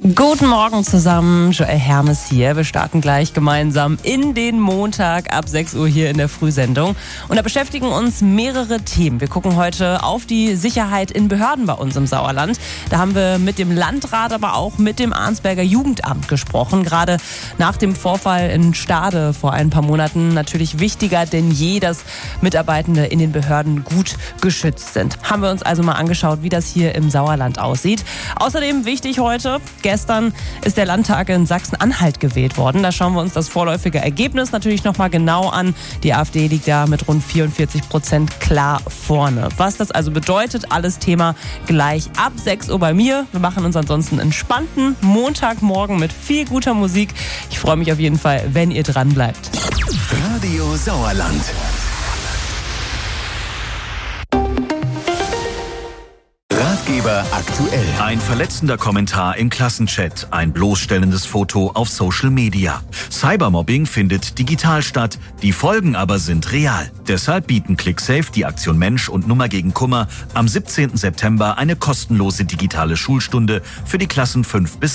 Guten Morgen zusammen, Joel Hermes hier. Wir starten gleich gemeinsam in den Montag ab 6 Uhr hier in der Frühsendung. Und da beschäftigen uns mehrere Themen. Wir gucken heute auf die Sicherheit in Behörden bei uns im Sauerland. Da haben wir mit dem Landrat, aber auch mit dem Arnsberger Jugendamt gesprochen. Gerade nach dem Vorfall in Stade vor ein paar Monaten natürlich wichtiger denn je, dass Mitarbeitende in den Behörden gut geschützt sind. Haben wir uns also mal angeschaut, wie das hier im Sauerland aussieht. Außerdem wichtig heute, gestern ist der Landtag in Sachsen-Anhalt gewählt worden. Da schauen wir uns das vorläufige Ergebnis natürlich nochmal genau an. Die AfD liegt da mit rund 44% klar vorne. Was das also bedeutet, alles Thema gleich ab 6 Uhr bei mir. Wir machen uns ansonsten einen entspannten Montagmorgen mit viel guter Musik. Ich freue mich auf jeden Fall, wenn ihr dran bleibt. Radio Sauerland. Ratgeber aktuell. Ein verletzender Kommentar im Klassenchat, ein bloßstellendes Foto auf Social Media. Cybermobbing findet digital statt, die Folgen aber sind real. Deshalb bieten ClickSafe, die Aktion Mensch und Nummer gegen Kummer am 17. September eine kostenlose digitale Schulstunde für die Klassen 5 bis